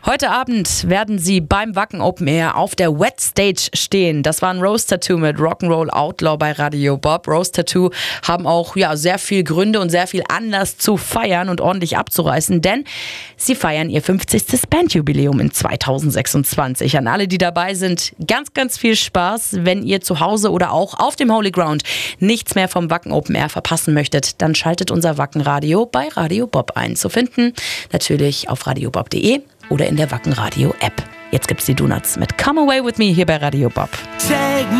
Heute Abend werden sie beim Wacken Open Air auf der Wet Stage stehen. Das war ein Rose Tattoo mit Rock'n'Roll Outlaw bei Radio Bob. Rose Tattoo haben auch sehr viel Gründe und sehr viel Anlass zu feiern und ordentlich abzureißen, denn sie feiern ihr 50. Bandjubiläum in 2026. An alle, die dabei sind, ganz, ganz viel Spaß. Wenn ihr zu Hause oder auch auf dem Holy Ground nichts mehr vom Wacken Open Air verpassen möchtet, dann schaltet unser Wackenradio bei Radio Bob ein. Zu finden natürlich auf radiobob.de oder in der Wackenradio App. Jetzt gibt's die Donuts mit Come Away With Me hier bei Radio Bob.